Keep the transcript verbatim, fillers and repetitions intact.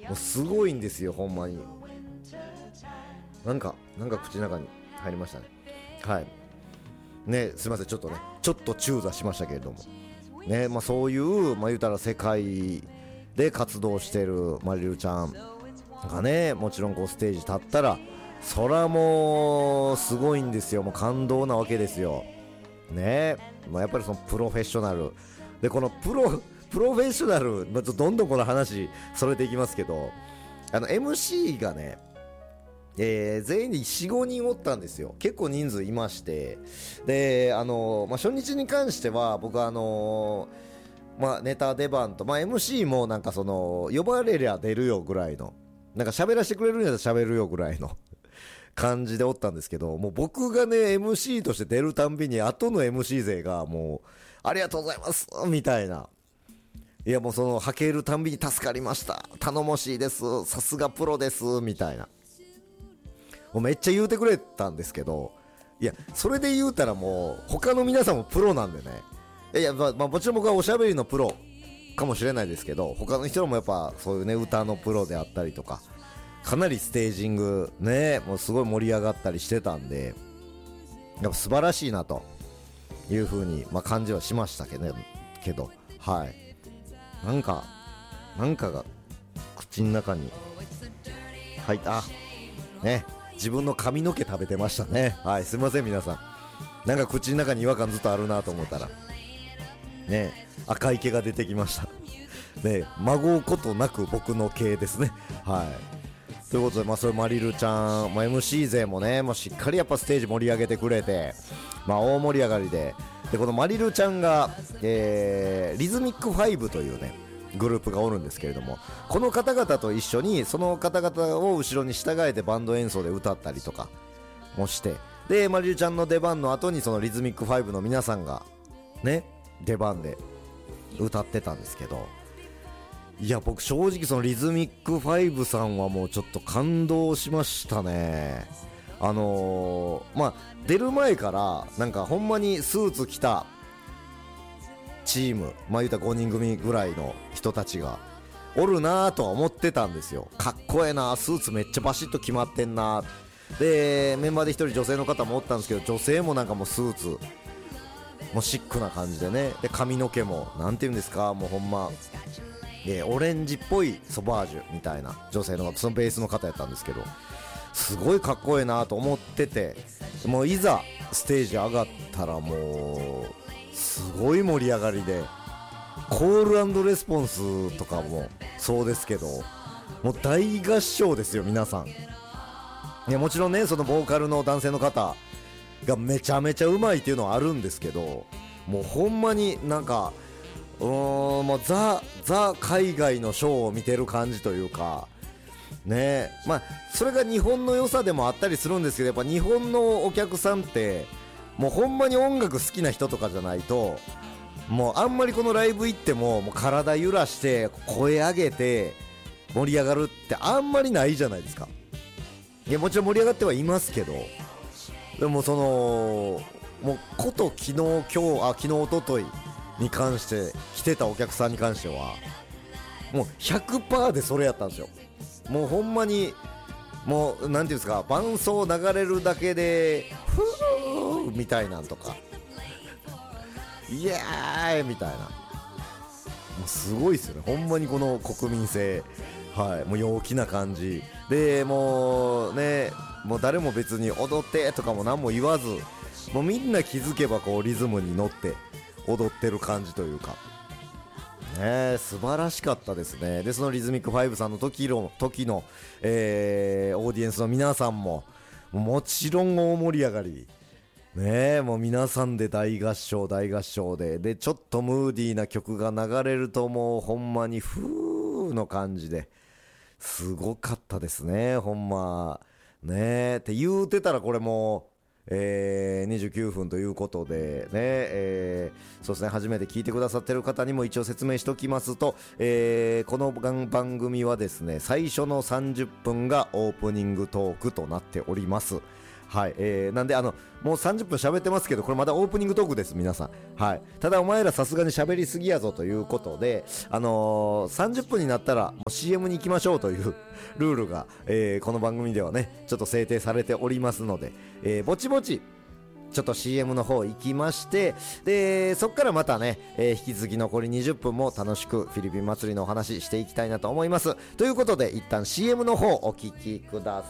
もうすごいんですよほんまに。なんかなんか口の中に入りましたね。はいね、すいませんちょっとねちょっと中座しましたけれどもね、まあ、そういうまあ言うたら世界で活動してるマリルちゃんがね、もちろんこうステージ立ったらそらもうすごいんですよ。もう感動なわけですよね。まあ、やっぱりそのプロフェッショナルで、このプロプロフェッショナル、まあ、どんどんこの話それていきますけど、あの エムシー がねえー、全員で よん、ごにんおったんですよ。結構人数いまして、で、あのー、まあ、初日に関しては僕はあのー、まあ、ネタ出番と、まあ、エムシー もなんかその呼ばれりゃ出るよぐらいの、なんか喋らせてくれるんやったら喋るよぐらいの感じでおったんですけど、もう僕がね エムシー として出るたんびに後の エムシー 勢がもうありがとうございますみたいな、いやもうそのはけるたんびに助かりました、頼もしいです、さすがプロですみたいな、もうめっちゃ言うてくれたんですけど、いやそれで言うたらもう他の皆さんもプロなんでね、いや、まあ、まあもちろん僕はおしゃべりのプロかもしれないですけど、他の人もやっぱそういうね歌のプロであったりとか、かなりステージングねもうすごい盛り上がったりしてたんで、やっぱ素晴らしいなという風にまあ感じはしましたけど、ね、けどはいなんかなんかが口の中に入ったね、自分の髪の毛食べてましたね。はい、すいません皆さん、なんか口の中に違和感ずっとあるなと思ったらね、赤い毛が出てきましたね、まごうことなく僕の毛ですね。はいということで、まあ、それマリルちゃん、まあ、エムシー 勢もね、まあ、しっかりやっぱステージ盛り上げてくれて、まあ、大盛り上がりで、でこのマリルちゃんが、えー、リズミックファイブというねグループがおるんですけれども、この方々と一緒にその方々を後ろに従えてバンド演奏で歌ったりとかもして、でマリルちゃんの出番の後にそのリズミックファイブの皆さんがね出番で歌ってたんですけど、いや僕正直そのリズミックファイブさんはもうちょっと感動しましたね。あのー、まあ出る前からなんかほんまにスーツ着たチーム、まあ言うたらごにん組ぐらいの人たちがおるなとは思ってたんですよ。かっこええな、スーツめっちゃバシッと決まってんな。でメンバーで一人女性の方もおったんですけど、女性もなんかもうスーツもうシックな感じでね、で髪の毛もなんていうんですか、もうほんまえオレンジっぽいソバージュみたいな女性のそのベースの方やったんですけど、すごいかっこええなと思ってて、もういざステージ上がったらもうすごい盛り上がりで、コール&レスポンスとかもそうですけど、もう大合唱ですよ皆さん。いやもちろんねそのボーカルの男性の方がめちゃめちゃうまいっていうのはあるんですけど、もうほんまになんかうーんもうザ・ザ海外のショーを見てる感じというかね、まあそれが日本の良さでもあったりするんですけど、やっぱ日本のお客さんってもうほんまに音楽好きな人とかじゃないと、もうあんまりこのライブ行ってももう体揺らして声上げて盛り上がるってあんまりないじゃないですか。いやもちろん盛り上がってはいますけど、でもそのもうこと昨日今日あ昨日一昨日に関して来てたお客さんに関してはもう ひゃくパーセント でそれやったんですよ。もうほんまにもうなんていうんですか、伴奏流れるだけでふーみたいなんとかイエーイみたいな、もうすごいですよねほんまにこの国民性。はい、もう陽気な感じで、もうねもう誰も別に踊ってとかも何も言わず、もうみんな気づけばこうリズムに乗って踊ってる感じというかね、素晴らしかったですね。でそのリズミックファイブさんの時の時の、えー、オーディエンスの皆さんももちろん大盛り上がりね、もう皆さんで大合唱大合唱で、でちょっとムーディーな曲が流れるともうほんまにフーの感じですごかったですねほんまね。って言うてたらこれもえー、にじゅうきゅうふんということでね、えー、そうですね、初めて聞いてくださってる方にも一応説明しておきますと、えー、この番組はですね最初のさんじゅっぷんがオープニングトークとなっております。 はい、えー、なんであのもうさんじゅっぷん喋ってますけど、これまだオープニングトークです皆さん。はい、ただお前らさすがに喋りすぎやぞということで、あのー、さんじゅっぷんになったらもう シーエム に行きましょうというルールが、えー、この番組ではねちょっと制定されておりますので、えー、ぼちぼちちょっと シーエム の方行きまして、でそっからまたね、えー、引き続き残りにじゅっぷんも楽しくフィリピン祭りのお話していきたいなと思います。ということで一旦 シーエム の方お聞きください。